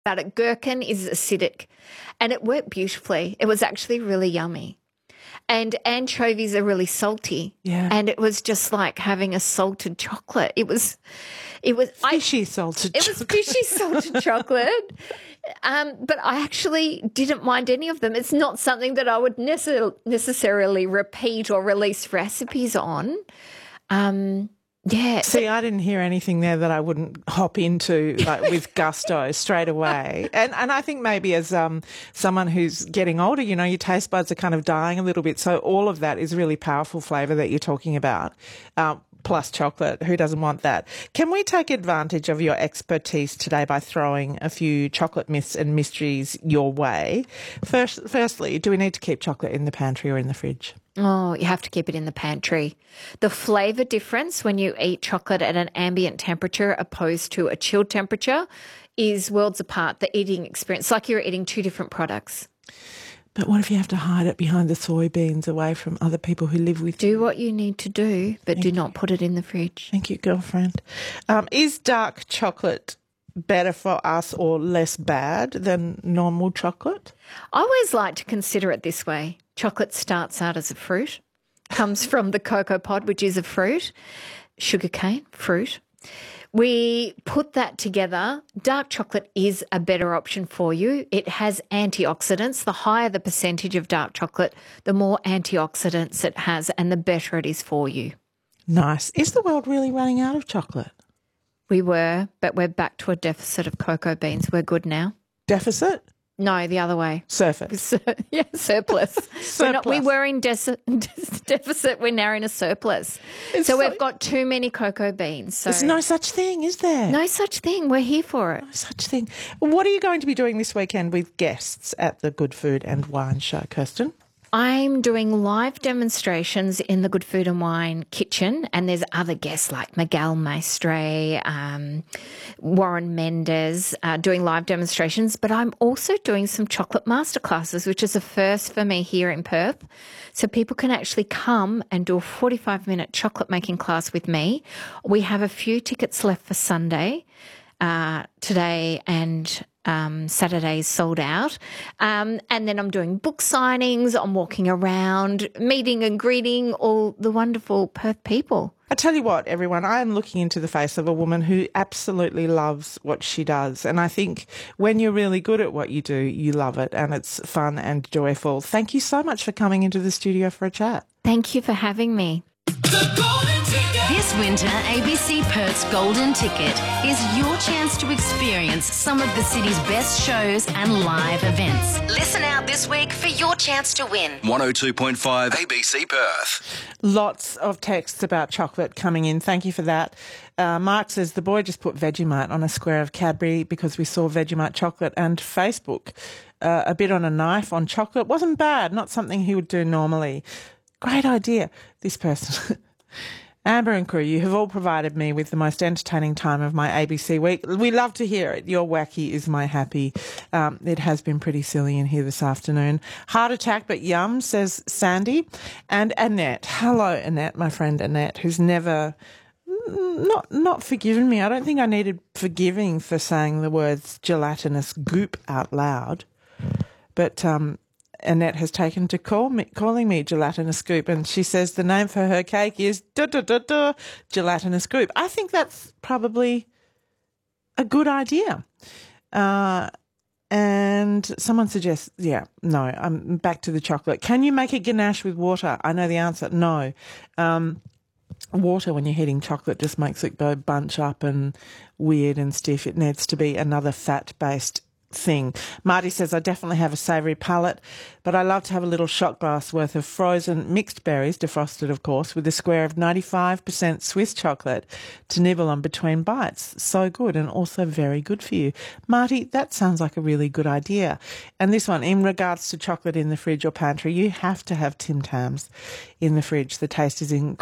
about it. Gherkin is acidic, and it worked beautifully. It was actually really yummy. And anchovies are really salty. Yeah. And it was just like having a salted chocolate. It was fishy salted chocolate. It was fishy salted chocolate. But I actually didn't mind any of them. It's not something that I would necessarily repeat or release recipes on. Yeah. See, I didn't hear anything there that I wouldn't hop into like with gusto straight away. And I think maybe as someone who's getting older, you know, your taste buds are kind of dying a little bit. So all of that is really powerful flavour that you're talking about. Plus chocolate. Who doesn't want that? Can we take advantage of your expertise today by throwing a few chocolate myths and mysteries your way? Firstly, do we need to keep chocolate in the pantry or in the fridge? Oh, you have to keep it in the pantry. The flavour difference when you eat chocolate at an ambient temperature opposed to a chilled temperature is worlds apart. The eating experience, like you're eating two different products. But what if you have to hide it behind the soybeans away from other people who live with you? Do what you need to do, but do not put it in the fridge. Thank you, girlfriend. Is dark chocolate better for us or less bad than normal chocolate? I always like to consider it this way. Chocolate starts out as a fruit, comes from the cocoa pod, which is a fruit, sugarcane, fruit. We put that together. Dark chocolate is a better option for you. It has antioxidants. The higher the percentage of dark chocolate, the more antioxidants it has and the better it is for you. Nice. Is the world really running out of chocolate? We were, but we're back to a deficit of cocoa beans. We're good now. Deficit? No, the other way. Surplus. Yeah, surplus. Surplus. We were in deficit. We're now in a surplus. So we've got too many cocoa beans. So there's no such thing, is there? No such thing. We're here for it. No such thing. What are you going to be doing this weekend with guests at the Good Food and Wine Show, Kirsten? I'm doing live demonstrations in the Good Food and Wine kitchen, and there's other guests like Miguel Maestre, Warren Mendez doing live demonstrations, but I'm also doing some chocolate masterclasses, which is a first for me here in Perth. So people can actually come and do a 45-minute chocolate making class with me. We have a few tickets left for Sunday, today and Saturday's sold out. And then I'm doing book signings, I'm walking around, meeting and greeting all the wonderful Perth people. I tell you what, everyone, I am looking into the face of a woman who absolutely loves what she does. And I think when you're really good at what you do, you love it and it's fun and joyful. Thank you so much for coming into the studio for a chat. Thank you for having me. This winter, ABC Perth's Golden Ticket is your chance to experience some of the city's best shows and live events. Listen out this week for your chance to win. 102.5 ABC Perth. Lots of texts about chocolate coming in. Thank you for that. Mark says the boy just put Vegemite on a square of Cadbury because we saw Vegemite chocolate, and Facebook a bit on a knife on chocolate. Wasn't bad, not something he would do normally. Great idea. This person... Amber and crew, you have all provided me with the most entertaining time of my ABC week. We love to hear it. Your wacky is my happy. It has been pretty silly in here this afternoon. Heart attack, but yum, says Sandy. And Annette. Hello, Annette, my friend Annette, who's never... Not forgiven me. I don't think I needed forgiving for saying the words gelatinous goop out loud. But... Annette has taken to calling me gelatinous goop, and she says the name for her cake is gelatinous goop. I think that's probably a good idea. And someone suggests, I'm back to the chocolate. Can you make a ganache with water? I know the answer. No. Water, when you're heating chocolate, just makes it go bunch up and weird and stiff. It needs to be another fat-based thing. Marty says, I definitely have a savoury palate, but I love to have a little shot glass worth of frozen mixed berries, defrosted of course, with a square of 95% Swiss chocolate to nibble on between bites. So good, and also very good for you. Marty, that sounds like a really good idea. And this one, in regards to chocolate in the fridge or pantry, you have to have Tim Tams in the fridge. The taste is incredible.